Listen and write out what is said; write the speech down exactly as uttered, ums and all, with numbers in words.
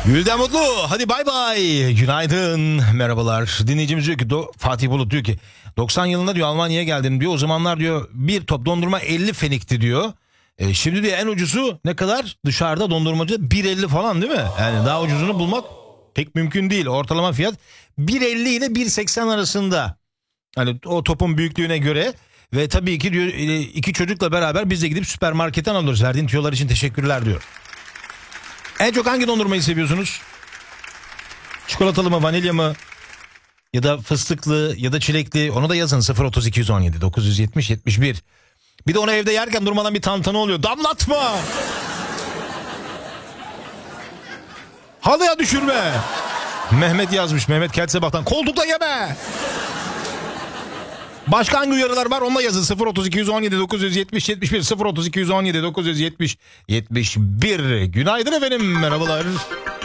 Gülden Mutlu, hadi bay bay. Günaydın, merhabalar. Dinleyicimiz diyor ki, Do- Fatih Bulut diyor ki doksan yılında diyor Almanya'ya geldim diyor. O zamanlar diyor bir top dondurma elli fenikti diyor. E, şimdi diyor en ucuzu ne kadar? Dışarıda dondurmacı bir elli falan değil mi? Yani daha ucuzunu bulmak pek mümkün değil. Ortalama fiyat bir elli ile bir seksen arasında. Hani o topun büyüklüğüne göre. Ve tabii ki diyor iki çocukla beraber biz de gidip süpermarketten alıyoruz. Verdiğin tüyolar için teşekkürler diyor. En çok hangi dondurmayı seviyorsunuz? Çikolatalı mı, vanilya mı? Ya da fıstıklı ya da çilekli. Onu da yazın. sıfır otuz iki on yedi dokuz yetmiş yetmiş bir. Bir de onu evde yerken durmadan bir tantana oluyor. Damlatma! Halıya düşürme! Mehmet yazmış. Mehmet Keltsebah'tan. Koltukta yeme! Başka hangi uyarılar var? Onunla yazın. sıfır otuz iki on yedi dokuz yetmiş yetmiş bir sıfır otuz iki on yedi dokuz yetmiş yetmiş bir. Günaydın efendim. Merhabalar.